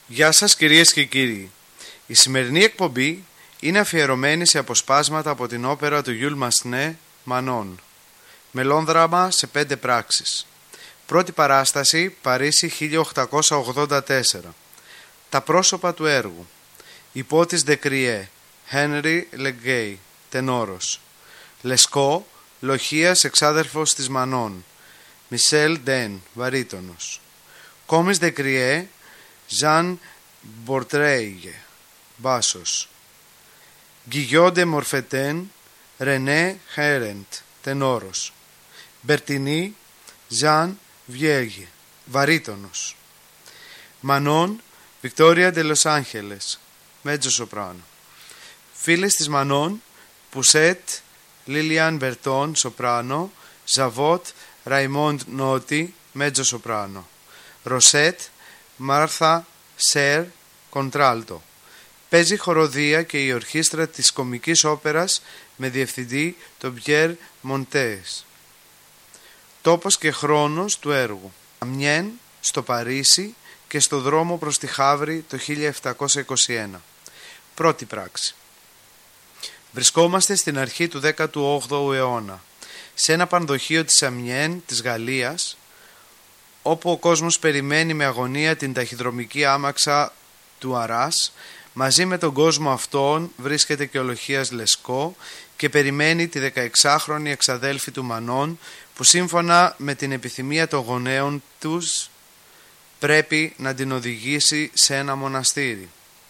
Γεια σας κυρίες και κύριοι. Η σημερινή εκπομπή είναι αφιερωμένη σε αποσπάσματα από την όπερα του Γιούλ Μασνέ «Μανών». Μελόδραμα σε 5 πράξεις. Πρώτη παράσταση, Παρίσι 1884. Τα πρόσωπα του έργου. Υπότης Δεκριέ, Χένρι Λεγκέι, τενόρος. Λεσκό, Λοχίας εξάδερφος της Μανών, Μισελ Ντεν, βαρύτονος. Κόμις Δεκριέ, Ζαν Μπορτρέιγε, μπάσος. Γκυγιό ντε Μορφετέν, Ρενέ Χέρεντ, τενόρος. Μπερτινί, Ζαν Βιέγε, βαρύτονος. Μανών, Βικτόρια ντε Λος Άντζελες, μέτζο σοπράνο. Φίλες της Μανών, Πουσέτ, Λίλιαν Μπερτόν, σοπράνο. Ζαβότ, Ραϊμόντ Νότι, μέτζο σοπράνο. Ροσέτ, Μάρθα Σέρ, κοντράλτο. Παίζει χοροδία και η ορχήστρα της κομικής όπερας με διευθυντή τον Πιέρ Μοντές. Τόπος και χρόνος του έργου. Αμιέν, στο Παρίσι και στο δρόμο προς τη Χαύρη το 1721. Πρώτη πράξη. Βρισκόμαστε στην αρχή του 18ου αιώνα, σε ένα πανδοχείο της Αμιέν της Γαλλίας, όπου ο κόσμος περιμένει με αγωνία την ταχυδρομική άμαξα του Αράς. Μαζί με τον κόσμο αυτόν βρίσκεται και ο Λοχίας Λεσκό και περιμένει τη 16χρονη εξαδέλφη του Μανών, που σύμφωνα με την επιθυμία των γονέων τους πρέπει να την οδηγήσει σε ένα μοναστήρι.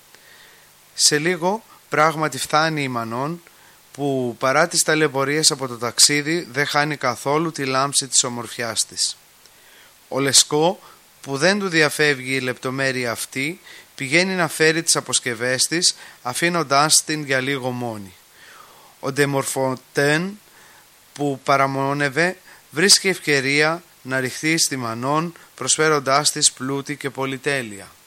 Σε λίγο πράγματι φτάνει η Μανών, που παρά τις ταλαιπωρίες από το ταξίδι δεν χάνει καθόλου τη λάμψη της ομορφιάς της. Ο Λεσκό, που δεν του διαφεύγει η λεπτομέρεια αυτή, πηγαίνει να φέρει τις αποσκευές της, αφήνοντάς την για λίγο μόνη. Ο ντε Μορφωτέν, που παραμόνευε, βρίσκει ευκαιρία να ρηχθεί στη Μανών, προσφέροντάς της πλούτη και πολυτέλεια.